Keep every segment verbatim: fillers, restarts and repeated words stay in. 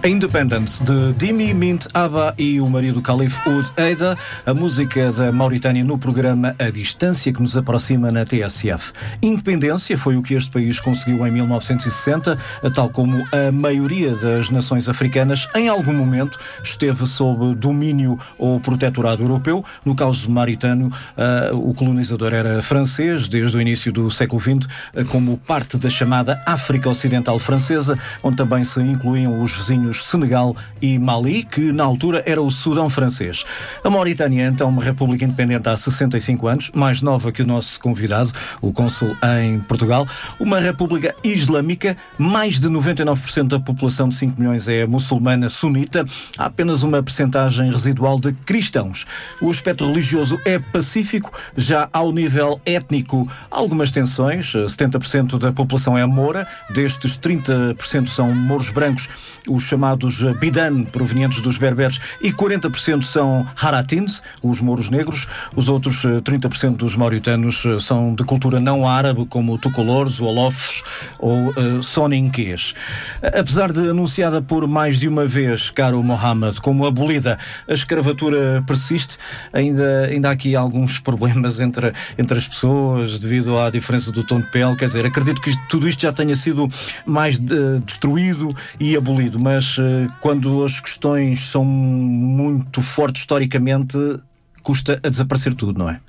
Independence, de Dimi Mint Abba e o marido Khalif Oud Eida, a música da Mauritânia no programa A Distância, que nos aproxima na T S F. Independência foi o que este país conseguiu em mil novecentos e sessenta, tal como a maioria das nações africanas, em algum momento esteve sob domínio ou protetorado europeu. No caso mauritano, uh, o colonizador era francês desde o início do século vinte, uh, como parte da chamada África Ocidental Francesa, onde também se incluíam os vizinhos Senegal e Mali, que na altura era o Sudão francês. A Mauritânia é então uma república independente há sessenta e cinco anos, mais nova que o nosso convidado, o cônsul em Portugal. Uma república islâmica, mais de noventa e nove por cento da população de cinco milhões é muçulmana sunita, há apenas uma percentagem residual de cristãos. O aspecto religioso é pacífico, já ao nível étnico há algumas tensões. setenta por cento da população é moura, destes trinta por cento são mouros brancos, os chamados Bidan, provenientes dos berberes, e quarenta por cento são Haratins, os mouros negros. Os outros trinta por cento dos mauritanos são de cultura não árabe, como tucolores, olofes ou uh, soninquês. Apesar de anunciada por mais de uma vez, caro Mohammed, como abolida, a escravatura persiste. Ainda, ainda há aqui alguns problemas entre, entre as pessoas, devido à diferença do tom de pele. Quer dizer, acredito que isto, tudo isto já tenha sido mais de, destruído e abolido, mas uh, quando as questões são muito fortes historicamente, custa a desaparecer tudo, não é?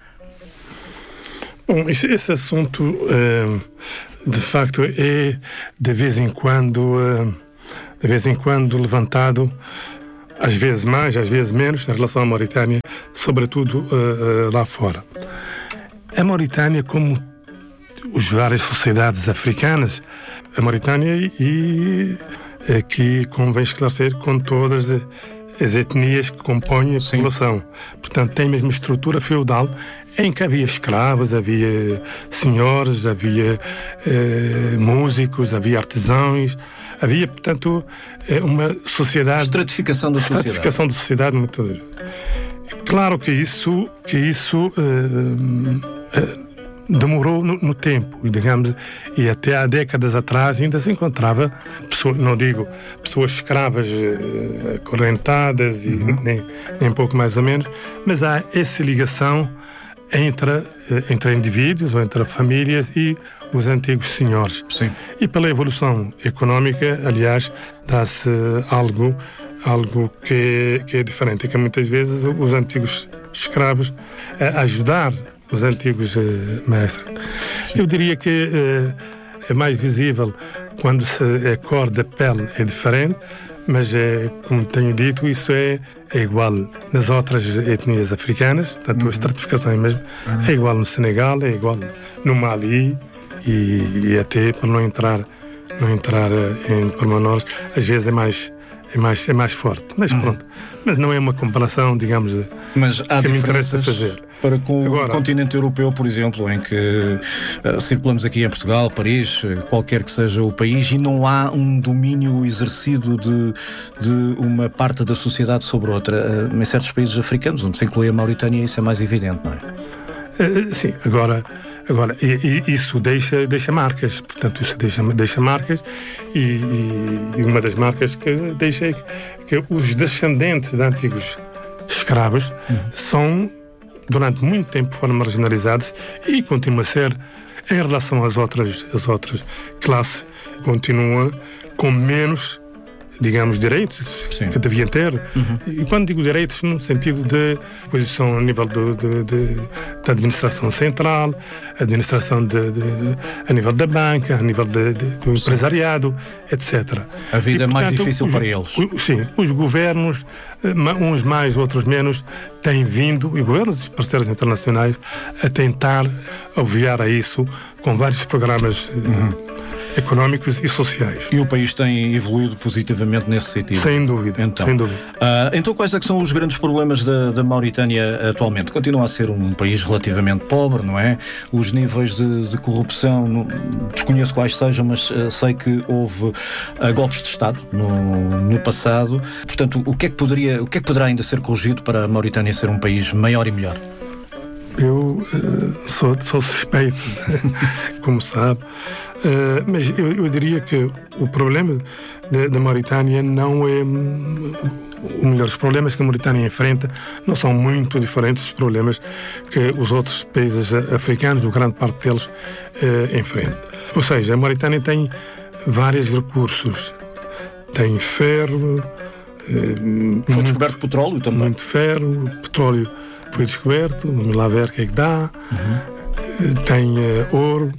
Bom, esse, esse assunto, uh, de facto, é de vez em quando, uh, de vez em quando levantado, às vezes mais, às vezes menos, em relação à Mauritânia, sobretudo uh, uh, lá fora. A Mauritânia, como as várias sociedades africanas, a Mauritânia e que convém esclarecer com todas as etnias que compõem a população. Portanto, tem a mesma estrutura feudal em que havia escravos, havia senhores, havia eh, músicos, havia artesãos, havia, portanto, uma sociedade... Estratificação da sociedade. Estratificação da sociedade. Muito... Claro que isso, que isso eh, eh, demorou no, no tempo, e, digamos, e até há décadas atrás ainda se encontrava, pessoas, não digo pessoas escravas uh, acorrentadas, uhum. e nem, nem pouco mais ou menos, mas há essa ligação entre, uh, entre indivíduos ou entre famílias e os antigos senhores. Sim. E pela evolução económica, aliás, dá-se algo, algo que, que é diferente, que muitas vezes os antigos escravos uh, ajudar os antigos uh, mestres. Sim. Eu diria que uh, é mais visível quando se, a cor da pele é diferente, mas, uh, como tenho dito, isso é, é igual nas outras etnias africanas, portanto, uhum. a estratificação é mesmo, uhum. é igual no Senegal, é igual no Mali, e, e até, para não entrar, não entrar uh, em pormenores, às vezes é mais, é mais, é mais forte. Mas uhum. pronto, mas não é uma comparação, digamos, mas há que me interessa fazer. Para com Agora, o continente europeu, por exemplo, em que uh, circulamos aqui em Portugal, Paris, qualquer que seja o país, e não há um domínio exercido de, de uma parte da sociedade sobre outra. Uh, em certos países africanos, onde se inclui a Mauritânia, isso é mais evidente, não é? Uh, sim, agora, agora e, e isso deixa, deixa marcas, portanto, isso deixa, deixa marcas, e, e, e uma das marcas que deixa é que, que os descendentes de antigos escravos uhum. são, durante muito tempo, foram marginalizados e continua a ser, em relação às outras, às outras classes, continua com menos, digamos, direitos Sim. que deviam ter. Uhum. E quando digo direitos, no sentido de posição a nível do, de, de, da administração central, administração de, de, a nível da banca, a nível de, de, do Sim. empresariado, etcétera. A vida e, portanto, é mais difícil os, para eles. Os, sim, os governos, uns mais, outros menos, têm vindo, e governos e parceiros internacionais, a tentar obviar a isso com vários programas uhum. económicos e sociais. E o país tem evoluído positivamente nesse sentido? Sem dúvida. Então, sem dúvida. Uh, então quais é que são os grandes problemas da, da Mauritânia atualmente? Continua a ser um país relativamente pobre, não é? Os níveis de, de corrupção, não, desconheço quais sejam, mas uh, sei que houve uh, golpes de Estado no, no passado. Portanto, o que é que poderia, o que é que poderá ainda ser corrigido para a Mauritânia ser um país maior e melhor? Eu, uh, sou, sou suspeito, como sabe, uh, mas eu, eu diria que o problema da Mauritânia não é o melhor. Os problemas que a Mauritânia enfrenta não são muito diferentes dos problemas que os outros países africanos, ou grande parte deles, uh, enfrentam. Ou seja, a Mauritânia tem vários recursos. Tem ferro. Uh, Foi descoberto petróleo também. Muito ferro, petróleo foi descoberto, vamos lá ver o que é que dá. Uhum. Tem uh, ouro,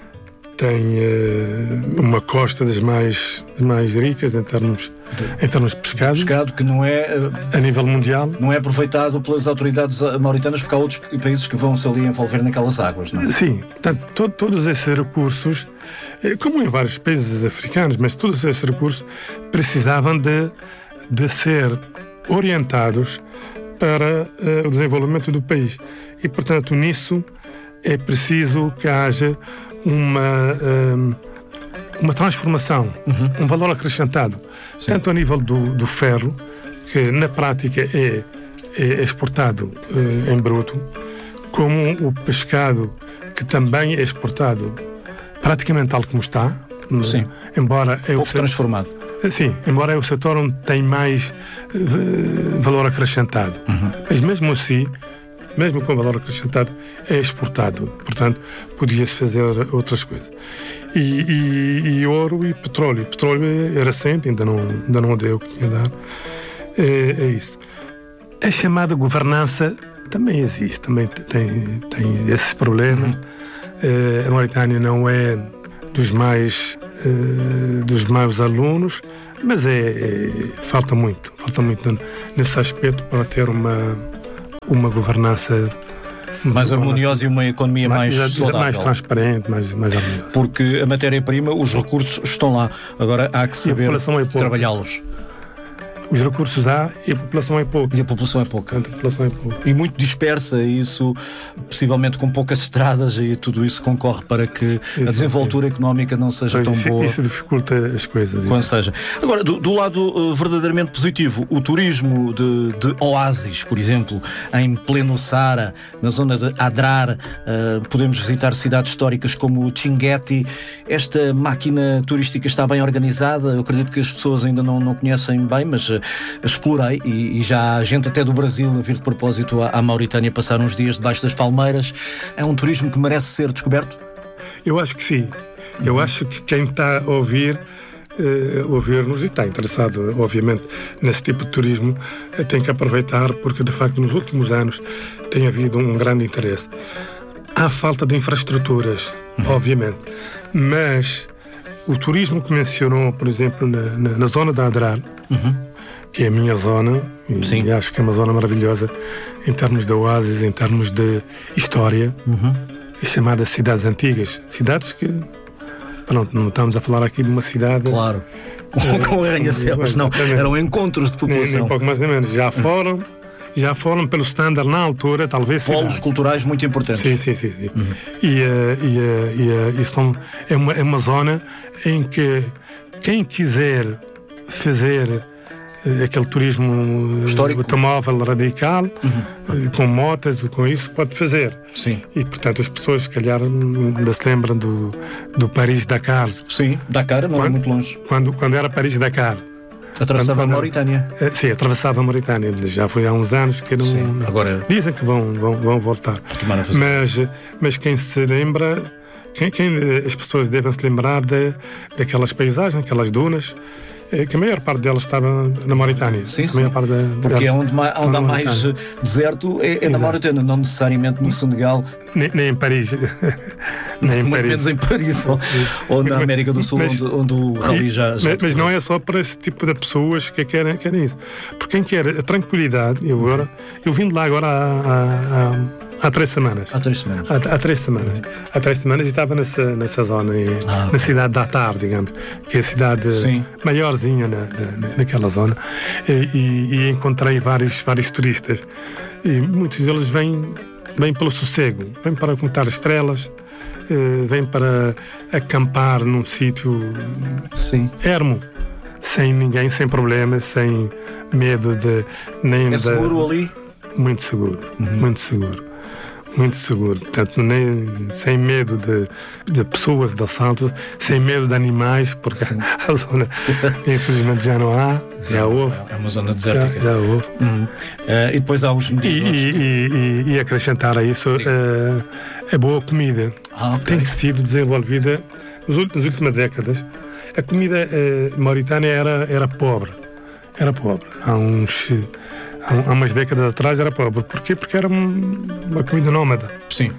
tem uh, uma costa das mais, das mais ricas em termos, de, em termos de pescado. Pescado que não é... Uh, a nível mundial. Não é aproveitado pelas autoridades mauritanas, porque há outros países que vão se ali envolver naquelas águas, não é? Sim, portanto, to, todos esses recursos, como em vários países africanos, mas todos esses recursos precisavam de, de ser orientados para uh, o desenvolvimento do país. E, portanto, nisso é preciso que haja uma, um, uma transformação, uhum. um valor acrescentado, Sim. tanto a nível do, do ferro, que na prática é, é exportado uh, em bruto, como o pescado, que também é exportado praticamente tal como está, Sim. embora é pouco o transformado. Sim, embora é o setor onde tem mais uh, valor acrescentado. Uhum. Mas mesmo assim, mesmo com valor acrescentado, é exportado. Portanto, podia-se fazer outras coisas. E, e, e ouro e petróleo. Petróleo é recente, ainda não, ainda não deu o que tinha a dar. É, é isso. A chamada governança também existe, também tem, tem esses problemas. Uhum. Uh, a Mauritânia não é dos mais uh, dos meus alunos, mas é, é falta muito, falta muito nesse aspecto para ter uma uma governança mais harmoniosa e uma economia mais, mais saudável, mais transparente, mais mais harmoniosa. Porque a matéria-prima, os recursos estão lá. Agora há que saber é trabalhá-los. Os recursos há e a população é pouca. E a população é pouca. A população é pouca. E muito dispersa, e isso, possivelmente com poucas estradas, e tudo isso concorre para que isso, a desenvoltura é. económica não seja pois tão isso, boa. Isso dificulta as coisas. Quando seja. Agora, do, do lado uh, verdadeiramente positivo, o turismo de, de oásis, por exemplo, em pleno Saara, na zona de Adrar, uh, podemos visitar cidades históricas como Chinguetti. Esta máquina turística está bem organizada. Eu acredito que as pessoas ainda não, não conhecem bem, mas uh, explorei, e, e já há gente até do Brasil a vir de propósito à, à Mauritânia passar uns dias debaixo das palmeiras. É um turismo que merece ser descoberto? Eu acho que sim. Eu uhum. acho que quem está a ouvir uh, ouvir-nos e está interessado, obviamente, nesse tipo de turismo, uh, tem que aproveitar, porque de facto nos últimos anos tem havido um grande interesse. Há falta de infraestruturas, uhum. obviamente, mas o turismo que mencionou, por exemplo, na, na, na zona da Adrar, uhum. que é a minha zona, e, e acho que é uma zona maravilhosa em termos de oásis, em termos de história, uhum. é chamada cidades antigas. Cidades que, pronto, não estamos a falar aqui de uma cidade... Claro, com, com arranha-céus, não, eram encontros de população. Nem, nem pouco mais ou menos, já foram... Já foram pelo standard na altura, talvez... Polos cidades. culturais muito importantes. Sim, sim, sim. sim. Uhum. E, uh, e, uh, e, uh, e são, é, uma, é uma zona em que quem quiser fazer uh, aquele turismo histórico, automóvel radical, uhum. uh, com motas, com isso, pode fazer. Sim. E, portanto, as pessoas, se calhar, ainda se lembram do, do Paris-Dakar. Sim, Dakar não quando, é muito longe. Quando, quando era Paris-Dakar. Atravessava quando, a Mauritânia. Uh, sim, atravessava a Mauritânia. Já foi há uns anos que não... Sim, agora... Dizem que vão, vão, vão voltar. Mas, mas quem se lembra... Quem, quem, as pessoas devem se lembrar de, daquelas paisagens, aquelas dunas, que a maior parte delas estava na Mauritânia. Sim, sim. De, porque é onde, onde há mais deserto é, é na Mauritânia, não necessariamente no Senegal. Nem, nem em Paris. Nem em Paris. Menos em Paris ou, ou na América do Sul, mas, onde, onde o rally já, já Mas, mas não é só para esse tipo de pessoas que querem, querem isso. Porque quem quer a tranquilidade, eu, agora, eu vim de lá agora há... há Há três semanas. Há três semanas. Há, há três semanas. Há três semanas e estava nessa, nessa zona, em, ah, na cidade de Atar, digamos, que é a cidade Sim. maiorzinha na, na, naquela zona. E, e, e encontrei vários, vários turistas. E muitos deles vêm, vêm pelo sossego, vêm para contar estrelas, vêm para acampar num sítio Sim. ermo. Sem ninguém, sem problemas, sem medo de... Nem é seguro de, ali? Muito seguro, uhum. muito seguro. muito seguro. Portanto, nem, sem medo de, de pessoas, de assaltos, sem medo de animais, porque Sim. a zona, infelizmente, já não há, já houve. É uma zona desértica. Já, já houve. Uhum. Uh, e depois há os medidores. E, e, e, e acrescentar a isso uh, a boa comida. Ah, okay. Tem sido desenvolvida nas últimas décadas. A comida uh, mauritânia era, era pobre. Era pobre. Há uns... Há umas décadas atrás era pobre. Porquê? Porque era uma comida nómada. Sim.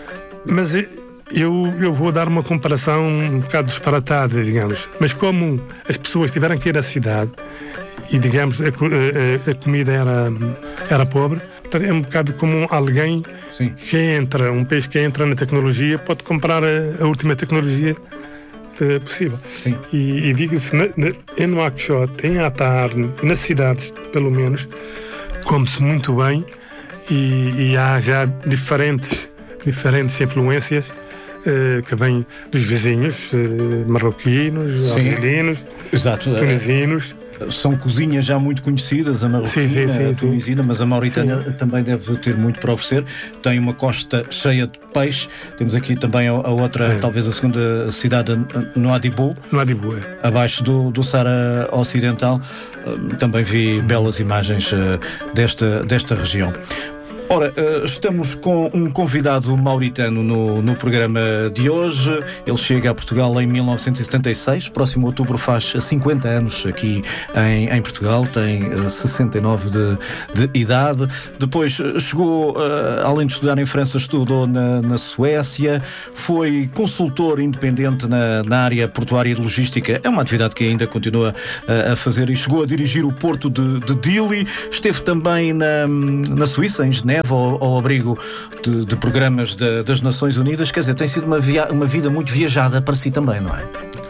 Mas eu, eu vou dar uma comparação um bocado disparatada, digamos. Mas como as pessoas tiveram que ir à cidade e, digamos, a, a, a comida era, era pobre, é um bocado como alguém Sim. que entra, um país que entra na tecnologia, pode comprar a, a última tecnologia uh, possível. Sim. E, e digo-se, na, na, em Nouakchott, em Atar, nas cidades, pelo menos, come-se muito bem e, e há já diferentes, diferentes influências uh, que vêm dos vizinhos, uh, marroquinos, argelinos, tunisinos. São cozinhas já muito conhecidas, a marroquina, sim, sim, sim, a tunisina, sim. mas a mauritânia sim. também deve ter muito para oferecer. Tem uma costa cheia de peixe. Temos aqui também a, a outra, é. talvez a segunda cidade, Nouadhibou, Nouadhibou é. abaixo do, do Saara Ocidental. Também vi belas imagens uh, desta, desta região. Ora, estamos com um convidado mauritano no, no programa de hoje. Ele chega a Portugal em mil novecentos e setenta e seis. Próximo outubro faz cinquenta anos aqui em, em Portugal. Tem sessenta e nove de, de idade. Depois chegou, além de estudar em França, estudou na, na Suécia. Foi consultor independente na, na área portuária e de logística. É uma atividade que ainda continua a, a fazer e chegou a dirigir o porto de, de Dili. Esteve também na, na Suíça, em Genebra, Ao, ao abrigo de, de programas de, das Nações Unidas. Quer dizer, tem sido uma, via, uma vida muito viajada para si também, não é?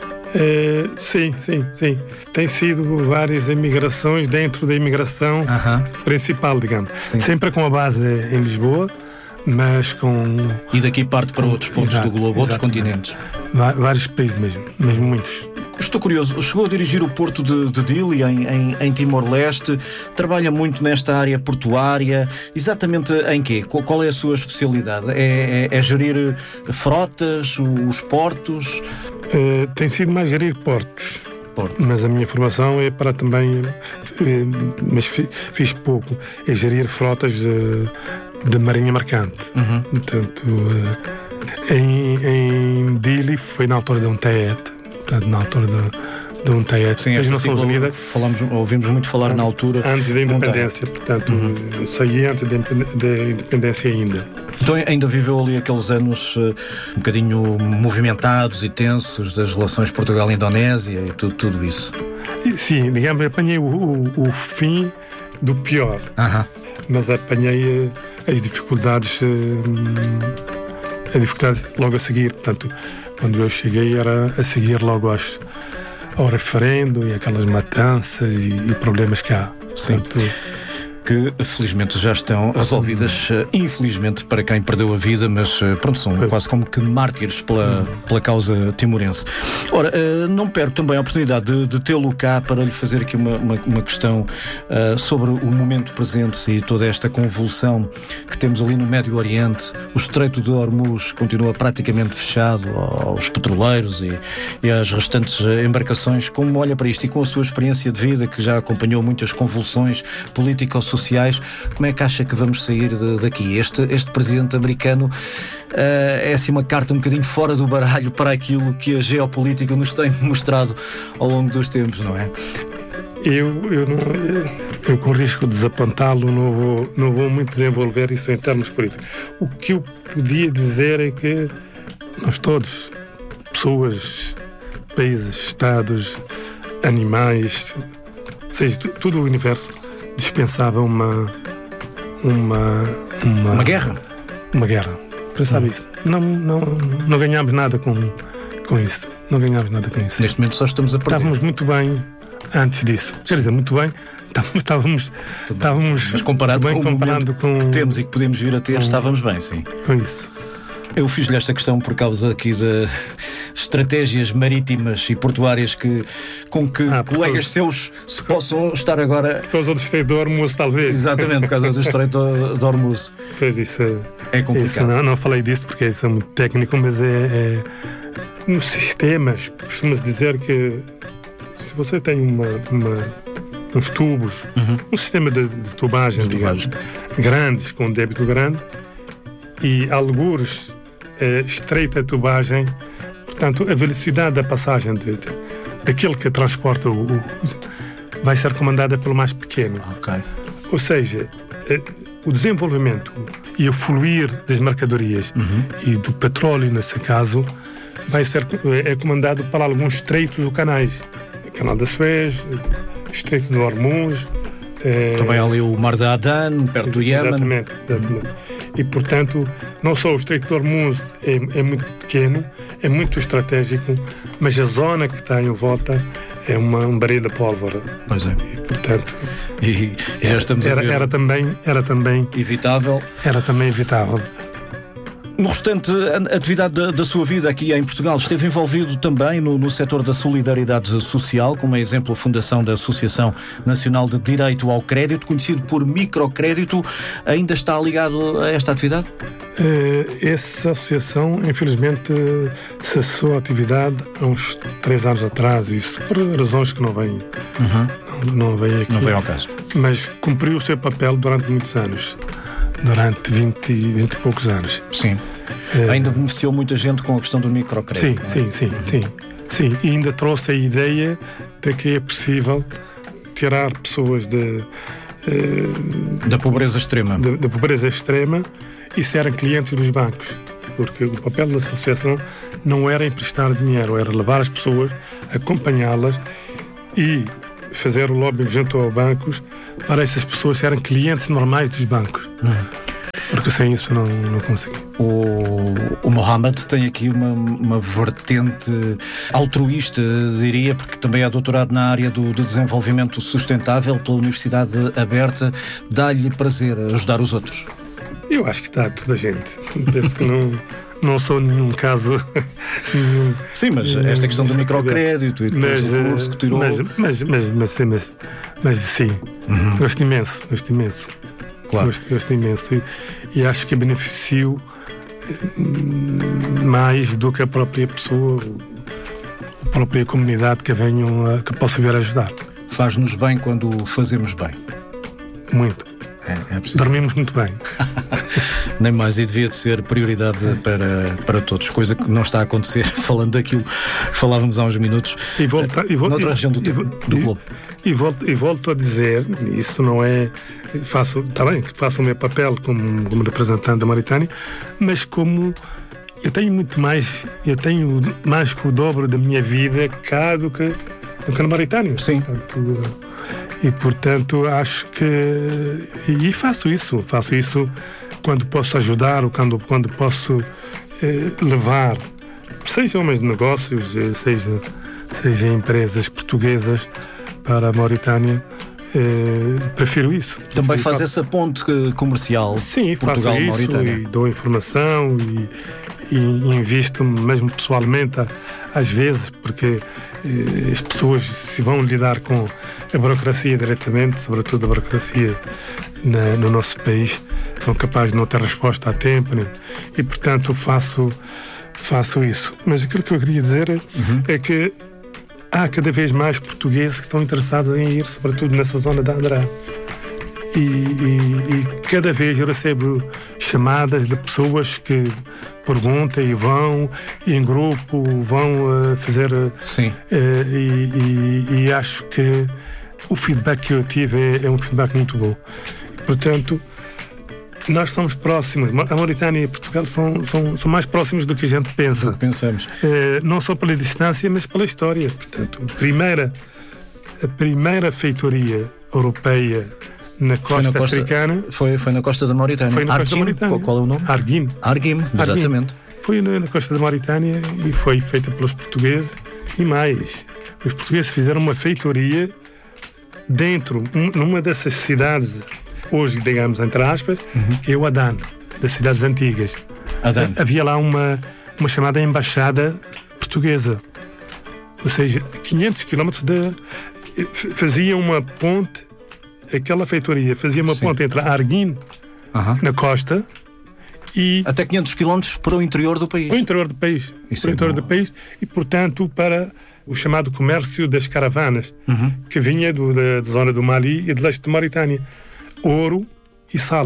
é sim, sim, sim. Tem sido várias imigrações dentro da imigração uh-huh. principal, digamos. Sim. Sempre com a base em Lisboa, mas com... E daqui parte para outros pontos Exato, do globo, outros continentes. Vários países mesmo, mesmo muitos. Estou curioso, chegou a dirigir o porto de, de Dili, em, em, em Timor-Leste, trabalha muito nesta área portuária, exatamente em quê? Qual é a sua especialidade? É, é, é gerir frotas, os portos? Uh, tem sido mais gerir portos, portos, mas a minha formação é para também, mas fiz pouco, é gerir frotas de, de marinha mercante. Uhum. Portanto, uh, em, em Dili foi na altura de um TET, portanto, na altura de, de um TET. Sim, esta sigla falamos, ouvimos muito falar antes, na altura. Antes da independência, portanto, uhum. saí antes da independência ainda. Então ainda viveu ali aqueles anos uh, um bocadinho movimentados e tensos das relações Portugal-Indonésia e tudo, tudo isso? E, sim, digamos, apanhei o, o, o fim do pior, uh-huh. mas apanhei uh, as dificuldades, uh, as dificuldades logo a seguir, portanto, quando eu cheguei era a seguir logo aos, ao referendo e aquelas matanças e, e problemas que há. Sim. Portanto, que felizmente já estão resolvidas, infelizmente para quem perdeu a vida, mas pronto, são quase como que mártires pela, pela causa timorense. Ora, não perco também a oportunidade de, de tê-lo cá para lhe fazer aqui uma, uma, uma questão uh, sobre o momento presente e toda esta convulsão que temos ali no Médio Oriente. O Estreito de Hormuz continua praticamente fechado aos petroleiros e, e às restantes embarcações. Como olha para isto e com a sua experiência de vida, que já acompanhou muitas convulsões políticas sociais, como é que acha que vamos sair de, daqui? Este, este presidente americano uh, é assim uma carta um bocadinho fora do baralho para aquilo que a geopolítica nos tem mostrado ao longo dos tempos, não é? Eu, eu, não, eu com risco de desapontá-lo, não vou, não vou muito desenvolver isso em termos políticos. O que eu podia dizer é que nós todos, pessoas, países, estados, animais, ou seja, tudo o universo dispensava uma uma uma, uma guerra uma guerra pensava hum. isso não não não ganhámos nada com com isso não ganhámos nada com isso neste momento só estamos a perder. Estávamos muito bem antes disso, quer dizer, muito bem estávamos estávamos, estávamos mas comparado bem com comparado o com que temos e que podemos vir a ter, com, estávamos bem, sim, com isso. Eu fiz-lhe esta questão por causa aqui de estratégias marítimas e portuárias que, com que ah, colegas seus se possam estar agora... Por causa do Estreito de Hormuz, talvez. Exatamente, por causa do Estreito de Hormuz. Pois isso é complicado. Isso, não, não falei disso porque isso é muito técnico, mas é... é nos sistemas, costuma-se dizer que se você tem uma, uma, uns tubos, uhum. um sistema de, de tubagem, de digamos, tubagem. grandes, com um débito grande, e algures é, estreita a tubagem, portanto, a velocidade da passagem de, de, daquele que transporta o, o vai ser comandada pelo mais pequeno. Okay. Ou seja, é, o desenvolvimento e o fluir das mercadorias uhum. e do petróleo, nesse caso, vai ser é comandado para alguns estreitos ou canais. O Canal da Suez, Estreito de Hormuz. É... Também ali o Mar de Adan, perto do Iémen. Exatamente, exatamente. E, portanto, não só o Estreito de Hormuz é, é muito pequeno, é muito estratégico, mas a zona que está em volta é uma, um barril de pólvora. Pois é. E, portanto, e, e já estamos era, a ver... Era também, era também... Evitável. Era também evitável. No restante atividade da, da sua vida aqui em Portugal, esteve envolvido também no, no setor da solidariedade social, como é exemplo a fundação da Associação Nacional de Direito ao Crédito, conhecido por microcrédito. Ainda está ligado a esta atividade? Essa associação, infelizmente, cessou a atividade há uns três anos atrás, isso por razões que não vêm, uhum. não, não vêm aqui. Não vem ao caso. Mas cumpriu o seu papel durante muitos anos. Durante vinte, vinte e poucos anos. Sim. É... Ainda beneficiou muita gente com a questão do microcrédito. Sim, sim, sim, sim, sim. E ainda trouxe a ideia de que é possível tirar pessoas de, uh, da pobreza extrema. Da, da pobreza extrema e serem clientes dos bancos. Porque o papel da associação não era emprestar dinheiro, era levar as pessoas, acompanhá-las e fazer o lobby junto aos bancos para essas pessoas serem clientes normais dos bancos. Hum. Porque sem isso não, não consigo. O, o Mohamed tem aqui uma, uma vertente altruísta, diria, porque também é doutorado na área do, do desenvolvimento sustentável pela Universidade Aberta. Dá-lhe prazer ajudar os outros? Eu acho que está toda a gente. Penso que não... Não sou nenhum caso. nenhum, Sim, mas nenhum, esta questão do microcrédito e depois do curso que tirou. Mas, mas, mas, mas, mas, mas sim, uhum. gosto imenso, gosto imenso. Claro. Gosto, gosto imenso. E, e acho que beneficio mais do que a própria pessoa, a própria comunidade que venham a, que possa vir ajudar. Faz-nos bem quando fazemos bem. Muito. É, é Dormimos muito bem. Nem mais, e devia de ser prioridade para, para todos, coisa que não está a acontecer, falando daquilo que falávamos há uns minutos, e volta, e volta, noutra e, região do, e, do globo. E, e, volto, e volto a dizer, isso não é... Faço, está bem, faço o meu papel como, como representante da Mauritânia, mas como eu tenho muito mais, eu tenho mais que o dobro da minha vida cá do que, do que na Mauritânia. Sim. Portanto, e, portanto, acho que... E faço isso, faço isso quando posso ajudar ou quando, quando posso eh, levar, seja homens de negócios, seja, seja empresas portuguesas para a Mauritânia, eh, prefiro isso. Também faz faço... essa ponte comercial. Sim, faço isso e dou informação e, e invisto mesmo pessoalmente às vezes, porque eh, as pessoas se vão lidar com a burocracia diretamente, sobretudo a burocracia na, no nosso país, são capazes de não ter resposta a tempo, né? E portanto faço, faço isso. Mas aquilo que eu queria dizer uhum. é que há cada vez mais portugueses que estão interessados em ir, sobretudo nessa zona da Andrá. E, e, e cada vez eu recebo chamadas de pessoas que perguntam e vão em grupo, vão uh, fazer... Sim. Uh, e, e, e acho que o feedback que eu tive é, é um feedback muito bom. Portanto, nós somos próximos. A Mauritânia e Portugal são, são, são mais próximos do que a gente pensa. Do que pensamos. Uh, não só pela distância, mas pela história. Portanto, a primeira, a primeira feitoria europeia na costa, na costa africana... Foi, foi na costa da Mauritânia. Foi na costa da Mauritânia. Qual é o nome? Arguim. Arguim, exatamente. Foi na, na costa da Mauritânia e foi feita pelos portugueses. E mais, os portugueses fizeram uma feitoria dentro, um, numa dessas cidades, hoje, digamos, entre aspas, uhum. que é o Adan, das cidades antigas. Adan. Havia lá uma, uma chamada embaixada portuguesa. Ou seja, quinhentos quilómetros de... Fazia uma ponte, aquela feitoria, fazia uma Sim. ponte entre a Arguim, uh-huh. na costa, e... Até quinhentos quilómetros para o interior do país. Para o interior do país. Isso para o é interior bom. do país e, portanto, para o chamado comércio das caravanas, uhum. que vinha do, da, da zona do Mali e de leste de Mauritânia. Ouro e sal.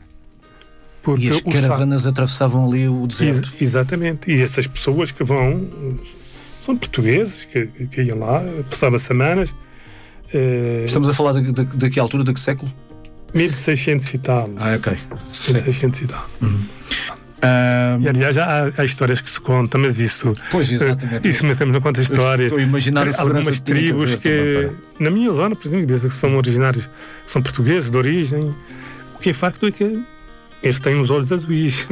Porque e as caravanas sal... atravessavam ali o deserto. Ex- exatamente. E essas pessoas que vão... São portugueses que, que iam lá, passavam semanas. Eh... Estamos a falar de, de, de que altura, de que século? mil e seiscentos e tal. Ah, ok. mil e seiscentos e tal. Uhum. Um... E aliás, há, há histórias que se contam, mas isso... Pois, exatamente. Isso metemos na conta história. Estou a imaginar a algumas tribos que, que na minha zona, por exemplo, dizem que são originários, são portugueses de origem. O que é facto é que esse tem os olhos azuis.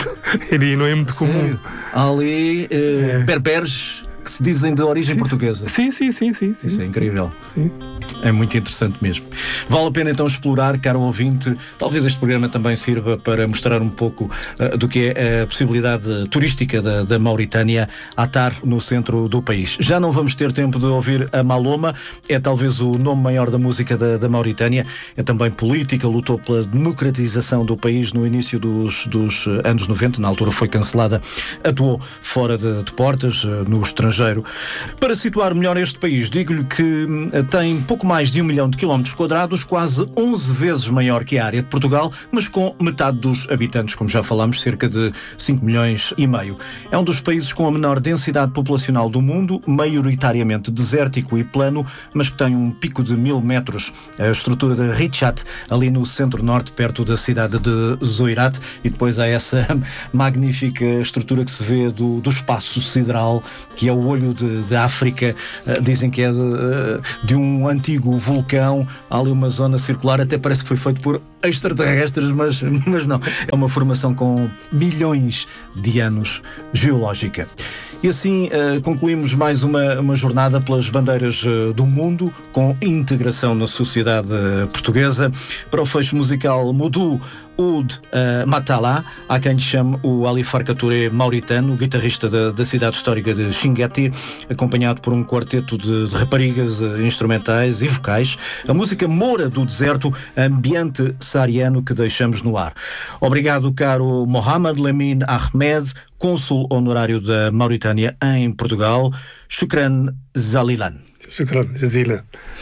Ele não é muito Sério? comum. Há ali eh, é. berberes que se dizem de origem sim, portuguesa. Sim, sim, sim, sim, sim. Isso é incrível. Sim. É muito interessante mesmo. Vale a pena então explorar, caro ouvinte. Talvez este programa também sirva para mostrar um pouco uh, do que é a possibilidade turística da, da Mauritânia a estar no centro do país. Já não vamos ter tempo de ouvir a Maloma, é talvez o nome maior da música da, da Mauritânia, é também política, lutou pela democratização do país no início dos, dos anos noventa, na altura foi cancelada, atuou fora de, de portas, uh, no estrangeiro. Para situar melhor este país, digo-lhe que uh, tem pouco mais de um milhão de quilómetros quadrados, quase onze vezes maior que a área de Portugal, mas com metade dos habitantes, como já falámos, cerca de cinco milhões e meio. É um dos países com a menor densidade populacional do mundo, maioritariamente desértico e plano, mas que tem um pico de mil metros. A estrutura de Richat, ali no centro-norte, perto da cidade de Zoirat, e depois há essa magnífica estrutura que se vê do, do espaço sideral, que é o olho de, de África. Uh, dizem que é de, de um antigo vulcão. Há ali uma zona circular, até parece que foi feito por extraterrestres, mas, mas não. É uma formação com milhões de anos geológica. E assim uh, concluímos mais uma, uma jornada pelas bandeiras uh, do mundo, com integração na sociedade uh, portuguesa. Para o fecho musical Moudou Ould uh, Matala, há quem lhe chame o Ali Farka Touré mauritano, guitarrista da, da cidade histórica de Chinguetti, acompanhado por um quarteto de, de raparigas uh, instrumentais e vocais. A música Moura do Deserto, ambiente saariano que deixamos no ar. Obrigado, caro Mohamed Lamine Ahmed, cônsul honorário da Mauritânia em Portugal. Shukran Zalilan. Shukran Jazilan.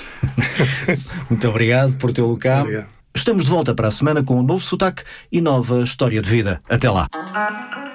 Muito obrigado por tê-lo cá. Obrigado. Estamos de volta para a semana com um novo sotaque e nova história de vida. Até lá.